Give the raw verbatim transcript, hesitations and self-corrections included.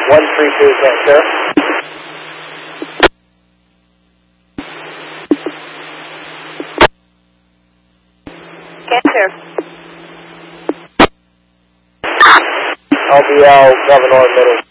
one three two, Cancer. Cancer. L B L, Governor, middle.